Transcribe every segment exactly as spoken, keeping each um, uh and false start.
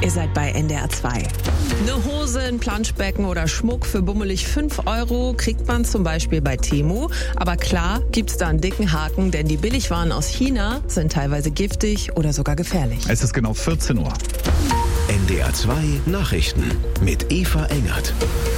Ihr seid bei N D R zwei. Eine Hose, ein Planschbecken oder Schmuck für bummelig fünf Euro kriegt man zum Beispiel bei Temu. Aber klar gibt's da einen dicken Haken, denn die Billigwaren aus China sind teilweise giftig oder sogar gefährlich. Es ist genau vierzehn Uhr. N D R zwei Nachrichten mit Eva Engert.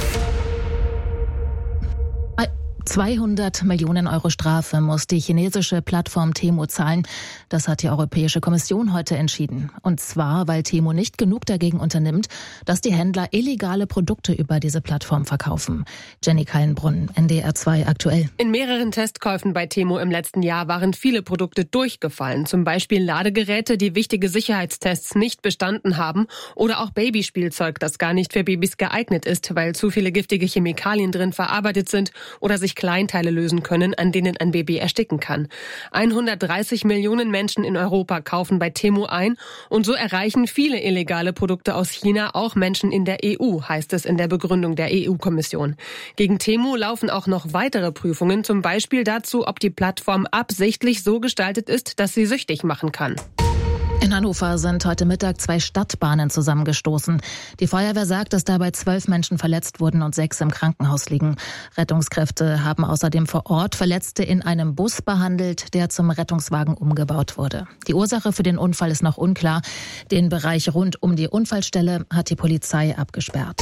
zweihundert Millionen Euro Strafe muss die chinesische Plattform Temu zahlen. Das hat die Europäische Kommission heute entschieden. Und zwar, weil Temu nicht genug dagegen unternimmt, dass die Händler illegale Produkte über diese Plattform verkaufen. Jenny Kallenbrunn, N D R zwei aktuell. In mehreren Testkäufen bei Temu im letzten Jahr waren viele Produkte durchgefallen. Zum Beispiel Ladegeräte, die wichtige Sicherheitstests nicht bestanden haben. Oder auch Babyspielzeug, das gar nicht für Babys geeignet ist, weil zu viele giftige Chemikalien drin verarbeitet sind oder sich Kleinteile lösen können, an denen ein Baby ersticken kann. hundertdreißig Millionen Menschen in Europa kaufen bei Temu ein und so erreichen viele illegale Produkte aus China auch Menschen in der E U, heißt es in der Begründung der E U-Kommission. Gegen Temu laufen auch noch weitere Prüfungen, zum Beispiel dazu, ob die Plattform absichtlich so gestaltet ist, dass sie süchtig machen kann. In Hannover sind heute Mittag zwei Stadtbahnen zusammengestoßen. Die Feuerwehr sagt, dass dabei zwölf Menschen verletzt wurden und sechs im Krankenhaus liegen. Rettungskräfte haben außerdem vor Ort Verletzte in einem Bus behandelt, der zum Rettungswagen umgebaut wurde. Die Ursache für den Unfall ist noch unklar. Den Bereich rund um die Unfallstelle hat die Polizei abgesperrt.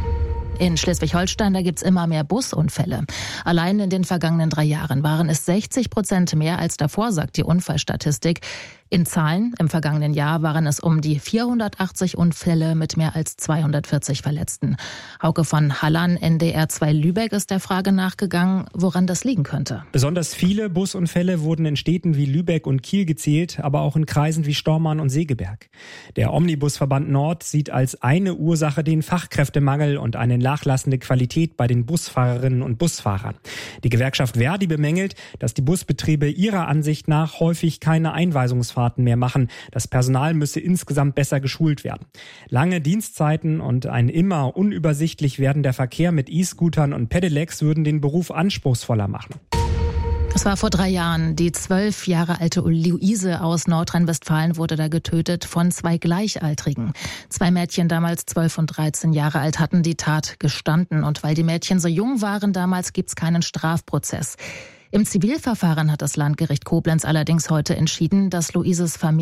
In Schleswig-Holstein, da gibt's immer mehr Busunfälle. Allein in den vergangenen drei Jahren waren es sechzig Prozent mehr als davor, sagt die Unfallstatistik. In Zahlen im vergangenen Jahr waren es um die vierhundertachtzig Unfälle mit mehr als zweihundertvierzig Verletzten. Hauke von Hallan, N D R zwei Lübeck, ist der Frage nachgegangen, woran das liegen könnte. Besonders viele Busunfälle wurden in Städten wie Lübeck und Kiel gezählt, aber auch in Kreisen wie Stormarn und Segeberg. Der Omnibusverband Nord sieht als eine Ursache den Fachkräftemangel und eine nachlassende Qualität bei den Busfahrerinnen und Busfahrern. Die Gewerkschaft Verdi bemängelt, dass die Busbetriebe ihrer Ansicht nach häufig keine Einweisungsfahrten mehr machen. Das Personal müsse insgesamt besser geschult werden. Lange Dienstzeiten und ein immer unübersichtlich werdender Verkehr mit E-Scootern und Pedelecs würden den Beruf anspruchsvoller machen. Es war vor drei Jahren. Die zwölf Jahre alte Luise aus Nordrhein-Westfalen wurde da getötet von zwei Gleichaltrigen. Zwei Mädchen, damals zwölf und dreizehn Jahre alt, hatten die Tat gestanden. Und weil die Mädchen so jung waren damals, gibt's keinen Strafprozess. Im Zivilverfahren hat das Landgericht Koblenz allerdings heute entschieden, dass Luises Familie